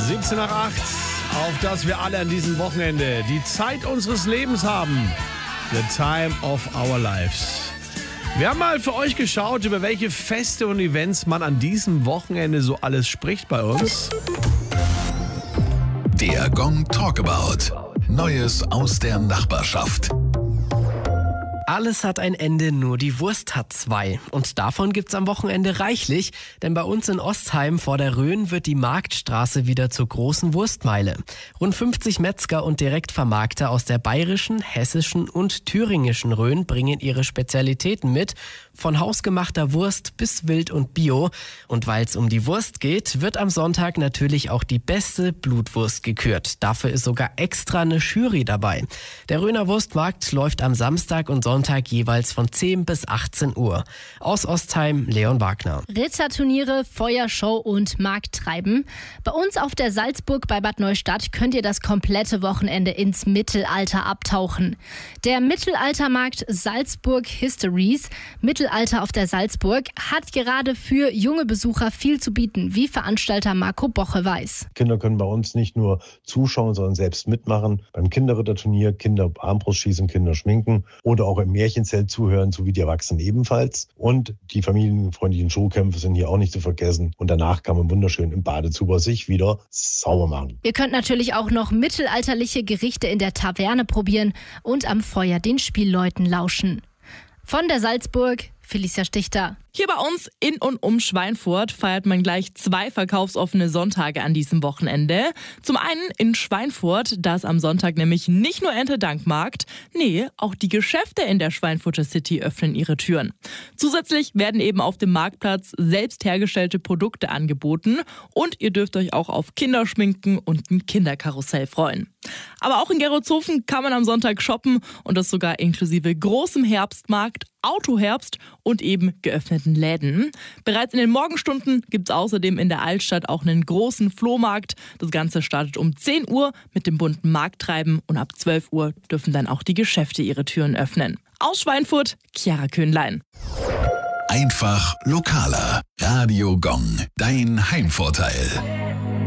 17 nach 8, auf das wir alle an diesem Wochenende die Zeit unseres Lebens haben. The time of our lives. Wir haben mal für euch geschaut, über welche Feste und Events man an diesem Wochenende so alles spricht bei uns. Der Gong Talkabout. Neues aus der Nachbarschaft. Alles hat ein Ende, nur die Wurst hat zwei. Und davon gibt's am Wochenende reichlich, denn bei uns in Ostheim vor der Rhön wird die Marktstraße wieder zur großen Wurstmeile. Rund 50 Metzger und Direktvermarkter aus der bayerischen, hessischen und thüringischen Rhön bringen ihre Spezialitäten mit, von hausgemachter Wurst bis Wild und Bio. Und weil es um die Wurst geht, wird am Sonntag natürlich auch die beste Blutwurst gekürt. Dafür ist sogar extra eine Jury dabei. Der Rhöner Wurstmarkt läuft am Samstag und Sonntag jeweils von 10 bis 18 Uhr. Aus Ostheim, Leon Wagner. Ritterturniere, Feuershow und Markttreiben. Bei uns auf der Salzburg bei Bad Neustadt könnt ihr das komplette Wochenende ins Mittelalter abtauchen. Der Mittelaltermarkt Salzburg Histories, Mittelalter auf der Salzburg, hat gerade für junge Besucher viel zu bieten, wie Veranstalter Marco Boche weiß. Kinder können bei uns nicht nur zuschauen, sondern selbst mitmachen. Beim Kinderritterturnier, Kinder Armbrust schießen, Kinder schminken oder auch im Märchenzelt zuhören, so wie die Erwachsenen ebenfalls. Und die familienfreundlichen Showkämpfe sind hier auch nicht zu vergessen. Und danach kann man wunderschön im Badezuber sich wieder sauber machen. Ihr könnt natürlich auch noch mittelalterliche Gerichte in der Taverne probieren und am Feuer den Spielleuten lauschen. Von der Salzburg, Felicia Stichter. Hier bei uns in und um Schweinfurt feiert man gleich 2 verkaufsoffene Sonntage an diesem Wochenende. Zum einen in Schweinfurt, da ist am Sonntag nämlich nicht nur Erntedankmarkt, nee, auch die Geschäfte in der Schweinfurter City öffnen ihre Türen. Zusätzlich werden eben auf dem Marktplatz selbst hergestellte Produkte angeboten und ihr dürft euch auch auf Kinderschminken und ein Kinderkarussell freuen. Aber auch in Gerolzhofen kann man am Sonntag shoppen und das sogar inklusive großem Herbstmarkt, Autoherbst und eben geöffneten Läden. Bereits in den Morgenstunden gibt es außerdem in der Altstadt auch einen großen Flohmarkt. Das Ganze startet um 10 Uhr mit dem bunten Markttreiben und ab 12 Uhr dürfen dann auch die Geschäfte ihre Türen öffnen. Aus Schweinfurt, Chiara Köhnlein. Einfach lokaler. Radio Gong. Dein Heimvorteil.